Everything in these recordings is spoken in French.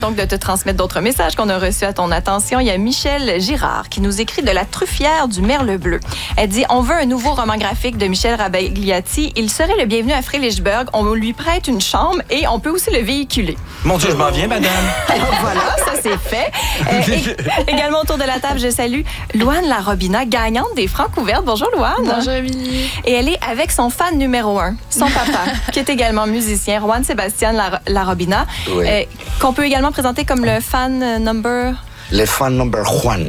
Donc, de te transmettre d'autres messages qu'on a reçus à ton attention. Il y a Michel Girard qui nous écrit de La Truffière du Merle Bleu. Elle dit, on veut un nouveau roman graphique de Michel Rabagliati. Il serait le bienvenu à Frélichberg. On lui prête une chambre et on peut aussi le véhiculer. Mon Dieu, je m'en viens, madame. Alors voilà, ça c'est fait. Également autour de la table, je salue Louane Larobina, gagnante des Francs ouvertes. Bonjour Louane. Bonjour Émilie. Et elle est avec son fan numéro 1, son papa, qui est également musicien, Juan Sébastien Larobina, Oui. qu'on peut également présenter comme le fan number... Le fan number Juan.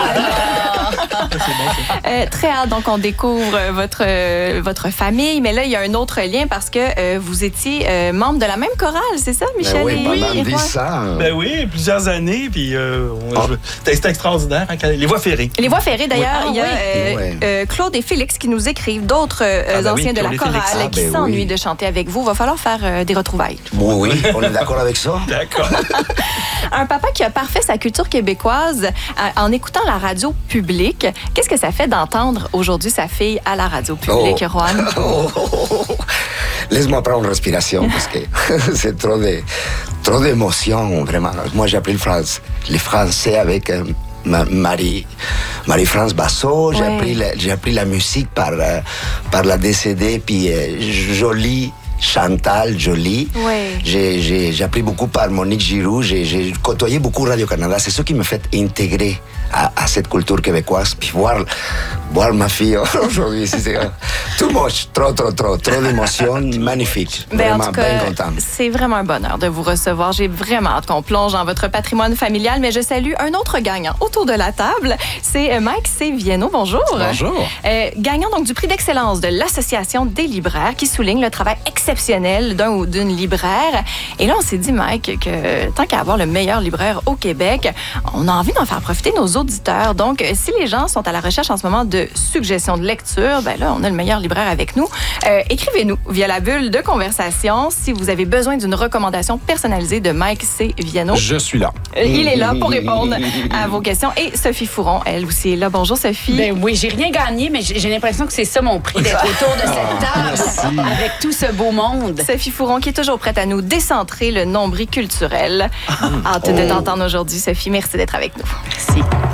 Très hâte, donc on découvre votre famille, mais là, il y a un autre lien parce que vous étiez membre de la même chorale, c'est ça, Michel? Oui, pendant 10 ans. Ben oui, plusieurs années, puis c'était extraordinaire. Hein, les voies ferrées. Les voies ferrées, d'ailleurs, Oui. il y a Claude et Félix qui nous écrivent, d'autres anciens de la Claude et chorale Félix. qui s'ennuient de chanter avec vous. Va falloir faire des retrouvailles. Oui, on est d'accord avec ça. D'accord. Un papa qui a parfait sa culture québécoise en écoutant la radio publique. Qu'est-ce que ça fait d'entendre aujourd'hui sa fille à la radio publique, Juan? Laisse-moi prendre une respiration parce que c'est trop d'émotions, vraiment. Moi, j'ai appris le français avec Marie-France Basso. J'ai appris la musique par la décédée, puis Jolie. Chantal Jolie. Oui. J'ai appris beaucoup par Monique Giroux. J'ai côtoyé beaucoup Radio-Canada. C'est ce qui me fait intégrer à cette culture québécoise. Puis voir ma fille aujourd'hui, c'est too much. Trop d'émotions. Magnifique. Ben, Vraiment en tout cas, bien content. c'est vraiment un bonheur de vous recevoir. J'ai vraiment hâte qu'on plonge dans votre patrimoine familial, mais je salue un autre gagnant autour de la table. C'est Mike C. Viano. Bonjour. Bonjour. Gagnant donc du prix d'excellence de l'Association des libraires qui souligne le travail exceptionnel d'un ou d'une libraire. Et là, on s'est dit, Mike, que tant qu'à avoir le meilleur libraire au Québec, on a envie d'en faire profiter nos auditeurs. Donc, si les gens sont à la recherche en ce moment de suggestions de lecture, ben là, on a le meilleur libraire avec nous. Écrivez-nous via la bulle de conversation si vous avez besoin d'une recommandation personnalisée de Mike C. Viano. Je suis là. Il est là pour répondre à vos questions. Et Sophie Fouron, elle aussi est là. Bonjour, Sophie. Ben oui, j'ai rien gagné, mais j'ai l'impression que c'est ça mon prix, d'être autour de cette table avec tout ce beau monde. Sophie Fouron qui est toujours prête à nous décentrer le nombril culturel. Hâte de t'entendre aujourd'hui, Sophie. Merci d'être avec nous. Merci.